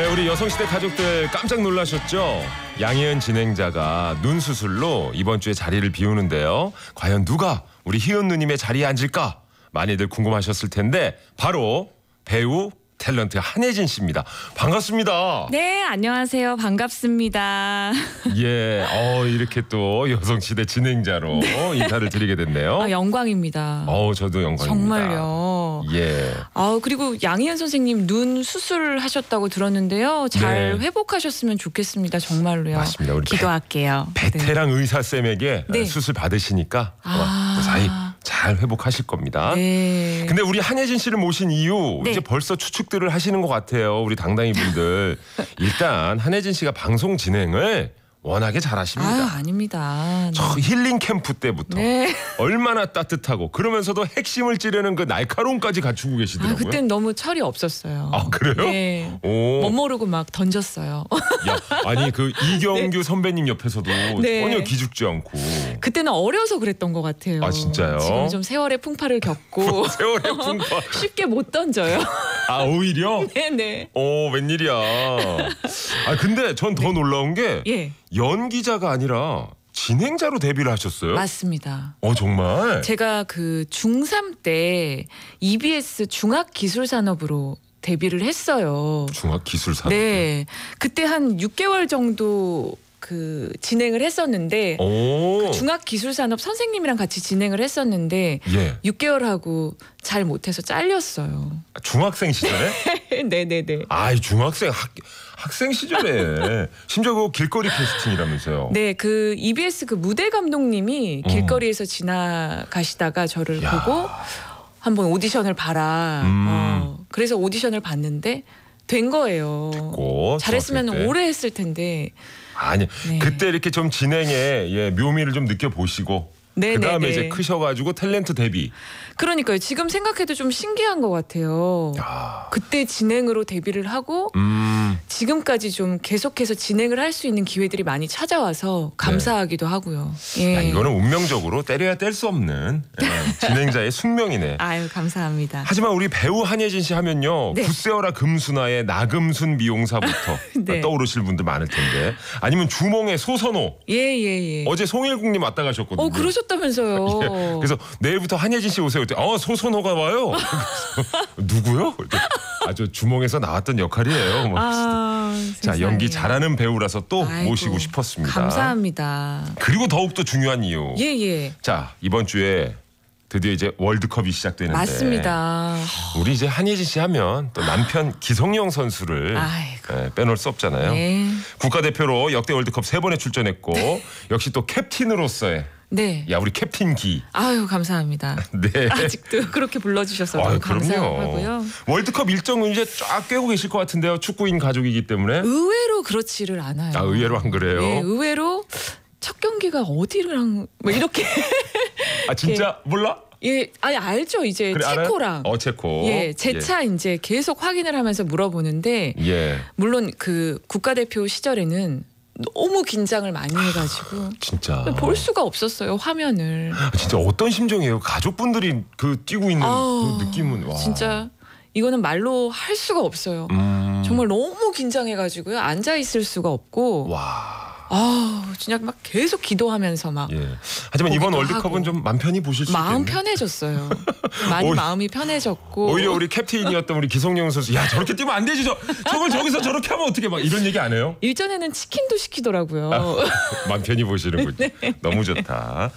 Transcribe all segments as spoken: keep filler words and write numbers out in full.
우리 여성시대 가족들 깜짝 놀라셨죠? 양희은 진행자가 눈 수술로 이번 주에 자리를 비우는데요. 과연 누가 우리 희은 누님의 자리에 앉을까? 많이들 궁금하셨을 텐데 바로 배우 탤런트 한혜진 씨입니다. 반갑습니다. 네, 안녕하세요. 반갑습니다. 예, 어, 이렇게 또 여성시대 진행자로 네. 인사를 드리게 됐네요. 아, 영광입니다. 어, 저도 영광입니다. 정말요. 예. 아, 그리고 양희은 선생님 눈 수술하셨다고 들었는데요. 잘 네. 회복하셨으면 좋겠습니다. 정말로요. 맞습니다. 우리 기도할게요. 베, 베테랑 네. 의사 쌤에게 네. 수술 받으시니까 아. 무사히 잘 회복하실 겁니다. 네. 근데 우리 한혜진 씨를 모신 이유 네. 이제 벌써 추측들을 하시는 것 같아요. 우리 당당히 분들. 일단 한혜진 씨가 방송 진행을 워낙에 잘하십니다. 아, 아닙니다. 저 힐링 캠프 때부터 네. 얼마나 따뜻하고 그러면서도 핵심을 찌르는 그 날카로움까지 갖추고 아, 계시더라고요. 그땐 너무 철이 없었어요. 아, 그래요? 네. 오. 못 모르고 막 던졌어요. 야, 아니 그 이경규 네. 선배님 옆에서도 네. 전혀 기죽지 않고. 그때는 어려서 그랬던 것 같아요. 아, 진짜요? 지금 좀 세월의 풍파를 겪고 세월의 풍파. 쉽게 못 던져요. 아, 오히려? 네네. 오, 웬일이야. 아, 근데 전 더 네. 놀라운 게 예. 연기자가 아니라 진행자로 데뷔를 하셨어요? 맞습니다. 어, 정말? 제가 그 중삼 때 이비에스 중학기술산업으로 데뷔를 했어요. 중학기술산업. 네. 그때 한 육 개월 정도 그 진행을 했었는데 오. 중학기술산업 선생님이랑 같이 진행을 했었는데 예. 육 개월 하고 잘 못해서 잘렸어요. 중학생 시절에? 네네네. 아이, 중학생 학, 학생 시절에 심지어 그 길거리 캐스팅이라면서요. 네, 그 이비에스 그 무대 감독님이 길거리에서 지나가시다가 저를 야. 보고 한번 오디션을 봐라. 음. 어, 그래서 오디션을 봤는데 된 거예요. 듣고 잘했으면 중학생 때. 오래 했을 텐데. 아니, 네. 그때 이렇게 좀 진행에 예, 묘미를 좀 느껴보시고 네, 그 다음에 네, 이제 네. 크셔가지고 탤런트 데뷔. 그러니까요. 지금 생각해도 좀 신기한 것 같아요. 야. 그때 진행으로 데뷔를 하고 음. 지금까지 좀 계속해서 진행을 할 수 있는 기회들이 많이 찾아와서 감사하기도 하고요. 예. 야, 이거는 운명적으로 때려야 뗄 수 없는 예, 진행자의 숙명이네. 아유, 감사합니다. 하지만 우리 배우 한혜진 씨 하면요. 네. 굿세어라 금순아의 나금순 미용사부터 네. 떠오르실 분들 많을 텐데 아니면 주몽의 소선호. 예, 예, 예. 어제 송일국님 왔다 가셨거든요. 어, 그러셨다면서요. 예, 그래서 내일부터 한혜진 씨 오세요. 그때 어, 소선호가 와요. 누구요? 아주 주몽에서 나왔던 역할이에요. 뭐. 아, 자, 세상에. 연기 잘하는 배우라서 또 아이고, 모시고 싶었습니다. 감사합니다. 그리고 더욱더 중요한 이유. 예, 예. 자, 이번 주에 드디어 이제 월드컵이 시작되는데 맞습니다. 우리 이제 한혜진 씨 하면 또 남편 기성용 선수를 아이고. 예, 빼놓을 수 없잖아요. 네. 국가대표로 역대 월드컵 세 번에 출전했고 역시 또 캡틴으로서의 네. 야, 우리 캡틴 기. 아유, 감사합니다. 네. 아직도 그렇게 불러주셔서 아유, 너무 그럼요. 감사하고요. 월드컵 일정은 이제 쫙 꿰고 계실 것 같은데요. 축구인 가족이기 때문에. 의외로 그렇지를 않아요. 아, 의외로 안 그래요? 예, 의외로 첫 경기가 어디랑 뭐 이렇게 아, 진짜 몰라? 예, 아니 알죠. 이제 그래, 알아요? 체코랑 어, 체코. 예, 재차 이제 계속 확인을 하면서 물어보는데 예. 예. 물론 그 국가대표 시절에는 너무 긴장을 많이 해가지고 진짜. 볼 수가 없었어요, 화면을. 아, 진짜 어떤 심정이에요? 가족분들이 그 뛰고 있는 아우, 그 느낌은 와. 진짜 이거는 말로 할 수가 없어요. 음. 정말 너무 긴장해가지고요, 앉아 있을 수가 없고. 와. 아, 진짜 막 계속 기도하면서 막 예. 하지만 이번 보기도 월드컵은 하고. 좀 맘 편히 보실 수 마음 있겠네. 편해졌어요. 많이 오히- 마음이 편해졌고. 오히려 우리 캡틴이었던 우리 기성용 선수, 야, 저렇게 뛰면 안 되지, 저 저걸 저기서 저렇게 하면 어떻게 막 이런 얘기 안 해요? 일전에는 치킨도 시키더라고요. 맘 편히 보시는군요. 네. 너무 좋다.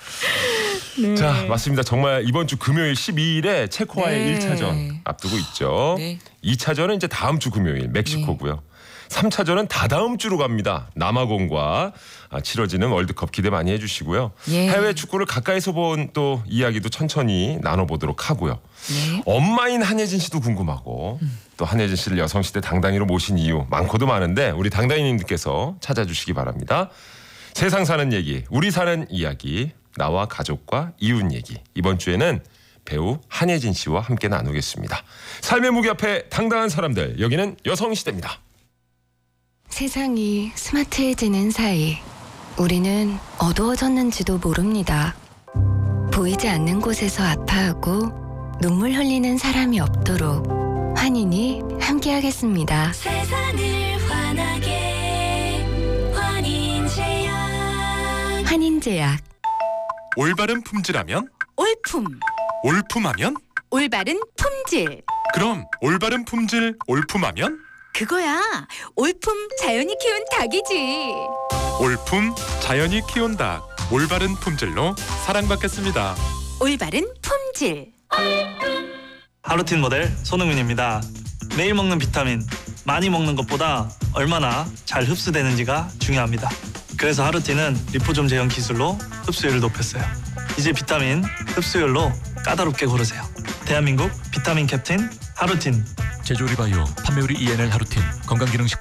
네. 자, 맞습니다. 정말 이번 주 금요일 십이 일에 체코와의 네. 일 차전 앞두고 있죠. 네. 이 차전은 이제 다음 주 금요일 멕시코고요. 삼 차전은 다다음 주로 갑니다. 남아공과 치러지는 월드컵 기대 많이 해주시고요. 예. 해외 축구를 가까이서 본 또 이야기도 천천히 나눠보도록 하고요. 네. 엄마인 한혜진 씨도 궁금하고 음. 또 한혜진 씨를 여성시대 당당히로 모신 이유 많고도 많은데 우리 당당히님들께서 찾아주시기 바랍니다. 세상 사는 얘기, 우리 사는 이야기, 나와 가족과 이웃 얘기. 이번 주에는 배우 한혜진 씨와 함께 나누겠습니다. 삶의 무게 앞에 당당한 사람들, 여기는 여성시대입니다. 세상이 스마트해지는 사이 우리는 어두워졌는지도 모릅니다. 보이지 않는 곳에서 아파하고 눈물 흘리는 사람이 없도록 환인이 함께하겠습니다. 세상을 편안하게 환인제약. 환인제약. 올바른 품질하면 올품. 올품하면 올바른 품질. 그럼 올바른 품질 올품하면 그거야. 올품 자연이 키운 닭이지. 올품 자연이 키운 닭 올바른 품질로 사랑받겠습니다. 올바른 품질. 하루틴 모델 손흥민입니다. 매일 먹는 비타민 많이 먹는 것보다 얼마나 잘 흡수되는지가 중요합니다. 그래서 하루틴은 리포좀 제형 기술로 흡수율을 높였어요. 이제 비타민 흡수율로 까다롭게 고르세요. 대한민국 비타민 캡틴 하루틴. 제조리 바이오 판매율이 이엔엘 하루틴 건강기능식품